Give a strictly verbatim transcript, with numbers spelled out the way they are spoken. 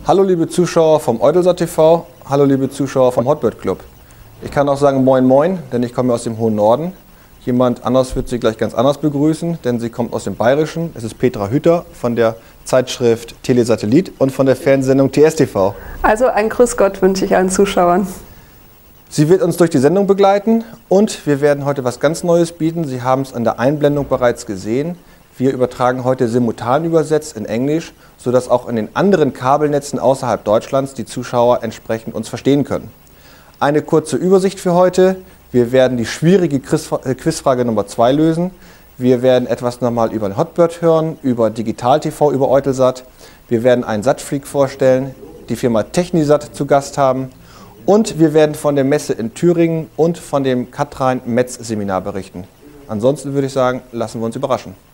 Hallo liebe Zuschauer vom Eutelsat T V, hallo liebe Zuschauer vom Hotbird Club. Ich kann auch sagen Moin Moin, denn ich komme aus dem hohen Norden. Jemand anders wird Sie gleich ganz anders begrüßen, denn sie kommt aus dem Bayerischen. Es ist Petra Hütter von der Zeitschrift Telesatellit und von der Fernsehsendung T S T V. Also ein Grüß Gott wünsche ich allen Zuschauern. Sie wird uns durch die Sendung begleiten und wir werden heute was ganz Neues bieten. Sie haben es an der Einblendung bereits gesehen. Wir übertragen heute simultan übersetzt in Englisch, sodass auch in den anderen Kabelnetzen außerhalb Deutschlands die Zuschauer entsprechend uns verstehen können. Eine kurze Übersicht für heute. Wir werden die schwierige Quizfrage Nummer zwei lösen. Wir werden etwas nochmal über den Hotbird hören, über Digital T V, über Eutelsat. Wir werden einen Satfreak vorstellen, die Firma Technisat zu Gast haben. Und wir werden von der Messe in Thüringen und von dem Kathrein Metz Seminar berichten. Ansonsten würde ich sagen, lassen wir uns überraschen.